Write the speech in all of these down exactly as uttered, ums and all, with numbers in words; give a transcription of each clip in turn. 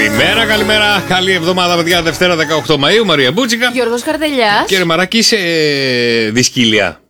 Καλημέρα, καλημέρα. Καλή εβδομάδα, παιδιά. Δευτέρα δεκαοκτώ Μαΐου. Μαρία Μπούτσικα. Γιώργος Καρτελιάς. Κύριε Μαράκη, είσαι ε, δυσκύλια.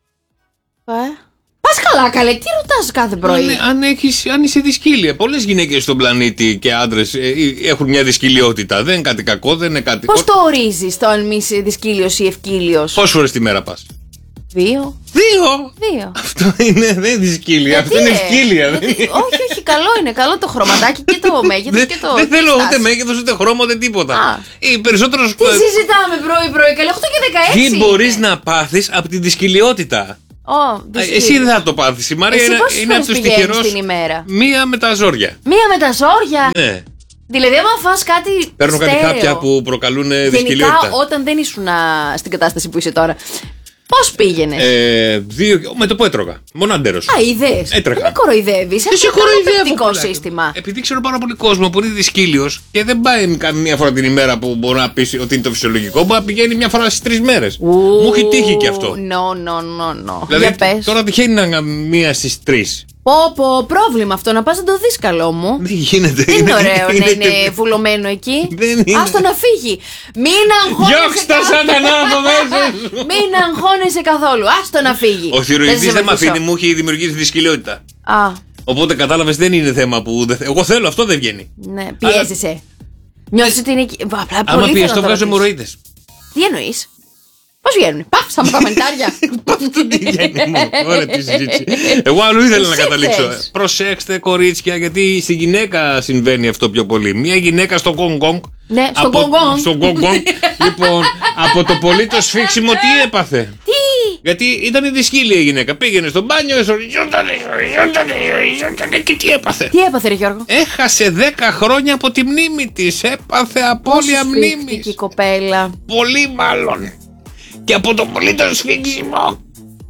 Ε. Πας καλά, καλέ. Τι ρωτάς κάθε πρωί. Αν, αν, έχεις, αν είσαι δυσκύλια. Πολλές γυναίκες στον πλανήτη και άντρες ε, έχουν μια δυσκυλιότητα. Δεν είναι κάτι κακό, δεν είναι κάτι. Πώς το ορίζεις το αν είσαι δυσκύλιος ή ευκύλιος? Πόσες φορές τη μέρα πας? Δύο. Δύο! Δύο. Αυτό είναι, δεν είναι δυσκύλια, αυτό είναι ευκύλια. Γιατί, όχι, όχι, καλό είναι. Καλό το χρωματάκι και το μέγεθος και το. Δεν θέλω ούτε μέγεθος, ούτε χρώμα, ούτε τίποτα. Ή περισσότερος. Τι συζητάμε πρωί-πρωί, καλέ, οκτώ και δεκαέξι. Τι μπορείς να πάθεις από τη δυσκυλιότητα? Oh, εσύ δεν θα το πάθεις. Η Μαρία εσύ είναι, είναι από τους τυχερούς. Την ημέρα. Μία με τα ζόρια. Μία με τα ζόρια. Ναι. Δηλαδή, άμα φας κάτι. Παίρνω κάτι στέρεο, χάπια που προκαλούν δυσκυλιότητα. Γενικά, όταν δεν ήσουν στην κατάσταση που είσαι τώρα, πώς πήγαινες? Ε, δύο, με το που έτρωγα. Μονάντερος. Α, είδες. Έτρεχα. Δεν με κοροϊδεύεις. Δεν σε κοροϊδεύω. Έχω σύστημα. Επειδή ξέρω πάρα πολύ κόσμο που είναι δυσκύλιος και δεν πάει καμία φορά την ημέρα που μπορεί να πει ότι είναι το φυσιολογικό, μπορεί να πηγαίνει μια φορά στις τρεις μέρες. Μου έχει τύχει και αυτό. No, no, no, no. Δηλαδή, Για πες. τώρα τυχαίνει να είναι μία στις τρεις. Πω, πω, πρόβλημα αυτό. Να πας να το δεις, καλό μου. Δεν γίνεται. Δεν είναι ωραίο να είναι βουλωμένο εκεί. Δεν είναι. Άστο να φύγει. Μην αγχώνεσαι. Διώξτε τα σατανά από μέσα σου. Μην αγχώνεσαι καθόλου. Άστο να φύγει. Ο θηροειδής δεν με αφήνει, μου έχει δημιουργήσει δυσκυλιότητα. Α. Οπότε κατάλαβες, δεν είναι θέμα που. Δεν... Εγώ θέλω, αυτό δεν βγαίνει. Ναι, πιέζεσαι. Αλλά... νιώθεις ότι είναι εκεί. Απλά άμα πολύ πιεστώ, βγάζω αιμορροίδες. Τι εννοείς? Πώς βγαίνουν? Παφ, σαν τα μανιτάρια. Αυτό τι βγαίνει μόνο. Ωραία, τι συζήτηση. Εγώ αλλού ήθελα να καταλήξω. Προσέξτε, κορίτσια, γιατί στη γυναίκα συμβαίνει αυτό πιο πολύ. Μια γυναίκα στο Γκονγκ Γκονγκ. Ναι, στο Γκονγκ Γκονγκ. Στο Γκονγκ Γκονγκ. Λοιπόν, από το πολύ το σφίξιμο τι έπαθε? Τι? Γιατί ήταν δυσκύλια η γυναίκα. Πήγαινε στο μπάνιο, εσωριζότανε, εσωριζότανε, εσωριζότανε και τι έπαθε? Τι έπαθε, ρε Γιώργο? Έχασε δέκα χρόνια από τη μνήμη της. Έπαθε απώλεια μνήμης. Η κοπέλα. Πολύ μάλλον. Και από το πολύ το σφίξιμο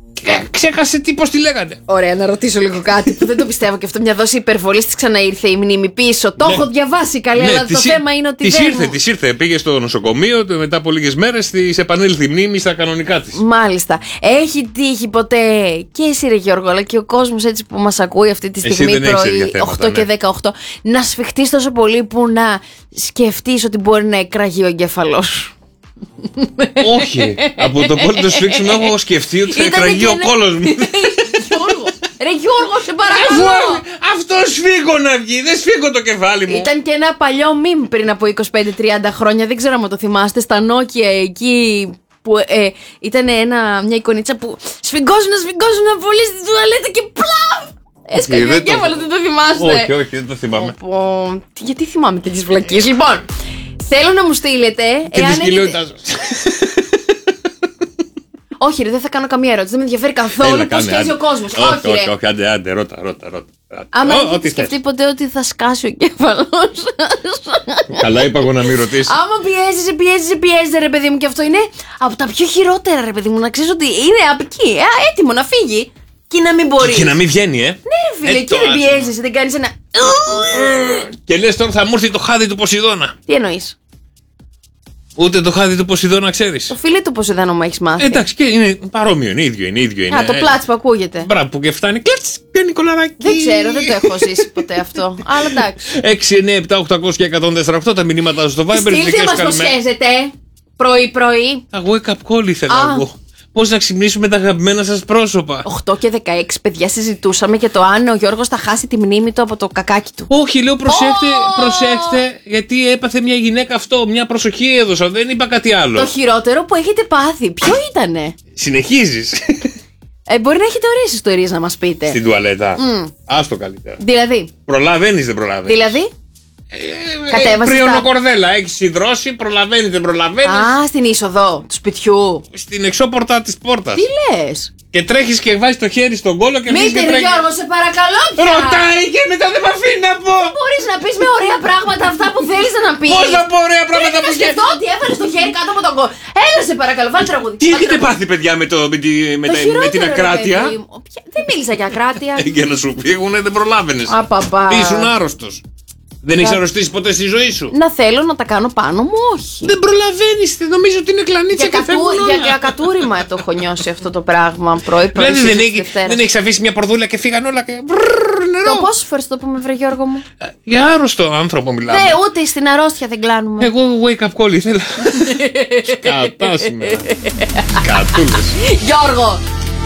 ξέχασε τι, πώς τη λέγανε. Ωραία, να ρωτήσω λίγο κάτι που δεν το πιστεύω και αυτό. Μια δόση υπερβολής της ξαναήρθε η μνήμη πίσω. Το ναι. έχω διαβάσει καλή, ναι, αλλά το εί... θέμα είναι ότι της δεν ήρθε, μου... της ήρθε. Πήγε στο νοσοκομείο, μετά από λίγες μέρες της επανήλθε η μνήμη στα κανονικά της. Μάλιστα. Έχει τύχει ποτέ και εσύ, ρε Γιώργο, αλλά και ο κόσμος έτσι που μας ακούει αυτή τη στιγμή πρωί οκτώ και δεκαοκτώ να σφιχτείς τόσο πολύ που να σκεφτείς ότι μπορεί να εκραγεί ο εγκέφαλός σου? Όχι. Από το πολύ το σφίξιμο έχω σκεφτεί ότι θα εκραγεί ο κόλος μου. Γιώργο, ρε Γιώργο, σε παρακαλώ. Αυτό σφίγγω να βγει, δεν σφίγγω το κεφάλι μου. Ήταν και ένα παλιό meme πριν από είκοσι πέντε τριάντα χρόνια, δεν ξέρω αν το θυμάστε, στα Nokia εκεί που ε, ήταν ένα, μια εικονίτσα που σφιγγόζουν, σφιγγόζουν πολύ στην τουαλέτα και πλάβ! Έσκαγε ο εγκέφαλος, δεν το θυμάστε? Όχι, όχι, δεν το θυμάμαι. Οπό, γιατί θυμάμαι τέτοιες βλακίες? Λοιπόν, θέλω να μου στείλετε. Και τη σκυλιότητά σας. Όχι, ρε, δεν θα κάνω καμία ερώτηση. Δεν με ενδιαφέρει καθόλου πώς σκέφτεται ο κόσμος. Όχι, όχι, όχι, άντε, άντε, ρώτα, ρώτα, ρώτα. Άμα έχετε σκεφτεί ποτέ ότι θα σκάσει ο εγκέφαλος σας? Καλά, είπα εγώ να μην ρωτήσει. Άμα πιέζεσαι, πιέζεσαι, πιέζεσαι, ρε παιδί μου, και αυτό είναι από τα πιο χειρότερα, ρε παιδί μου. Να ξέρεις ότι είναι από εκεί, έτοιμο να φύγει. Και να μην μπορεί. Και να μην βγαίνει, ε. Ναι, ρε φίλε, εκεί δεν πιέζεσαι, δεν κάνεις ένα. Και λες τώρα θα μου έρθει το χάδι του Ποσειδώνα. Τι εννοείς? Ούτε το χάδι του Ποσειδώνα ξέρεις? Το φιλί του Ποσειδώνα μου έχεις μάθει. Εντάξει, και είναι παρόμοιο, είναι ίδιο, είναι ίδιο. Α, το πλάτς που ακούγεται. Μπράβο, που και φτάνει. Κλατς, και Νικολαράκι. Δεν ξέρω, δεν το έχω ζήσει ποτέ αυτό. Αλλά εντάξει. έξι εννιά επτά οκτώ και εκατόν τέσσερα οκτώ τα μηνύματα σου στο Viber. Στείλτε μας πως σχέζετε. Πρωί-πρωί. Εγώ wake up call ήθελα εγώ. Πώς να ξυπνήσουμε τα αγαπημένα σας πρόσωπα. οκτώ και δεκαέξι, παιδιά, συζητούσαμε για το αν ο Γιώργος θα χάσει τη μνήμη του από το κακάκι του. Όχι, λέω προσέχτε, oh! προσέχτε, γιατί έπαθε μια γυναίκα αυτό. Μια προσοχή έδωσα, δεν είπα κάτι άλλο. Το χειρότερο που έχετε πάθει, ποιο ήτανε? Συνεχίζεις. Ε, μπορεί να έχετε ωραίες ιστορίες να μας πείτε. Στην τουαλέτα. Mm. Άστο καλύτερα. Δηλαδή. Προλαβαίνεις, δεν προλαβαίνεις. Δηλαδή. Ε, Πριονοκορδέλα, έχεις υδρώσει, προλαβαίνεις, δεν προλαβαίνεις. Α, στην είσοδο του σπιτιού. Στην εξώπορτα της πόρτας. Τι λες? Και τρέχεις και βάζεις το χέρι στον κόλο και Μήτε, ρε Γιώργο, σε παρακαλώ πια. Ρωτάει και μετά δεν με αφήνει να πω. Μπορείς να πεις με ωραία πράγματα αυτά που θέλεις να πεις? Πώς να πω ωραία πράγματα που σκέφτομαι? Σκεφτώ ότι έβαλες το χέρι κάτω από τον κόλο. Έλα, σε παρακαλώ, βάλει τραγούδι. Τι έχετε πάθει, παιδιά, με, το, με, τη, με, τα, με την ακράτεια? Δεν μίλησα για ακράτεια. Για να σου φύγουνε δεν προλάβαινες. Απαπα. Ήσουν άρρωστος. Δεν έχεις αρρωστήσει ποτέ στη ζωή σου? Να θέλω να τα κάνω πάνω μου, όχι. Δεν προλαβαίνεις, νομίζω ότι είναι κλανίτσα και φεύγουν όλα. Για, για κατούριμα το έχω νιώσει αυτό το πράγμα πρωί πρωί. Δηλαδή δεν, έχει, δεν έχεις αφήσει μια πορδούλα και φύγαν όλα και βρρρ, νερό. Το πόσες φορές το πούμε, βρε Γιώργο μου? Για άρρωστο άνθρωπο μιλάμε. Ναι, ούτε στην αρρώστια δεν κλάνουμε. Εγώ wake up call ήθελα. Σκατά σήμερα. Σκατούλες. Γιώργο,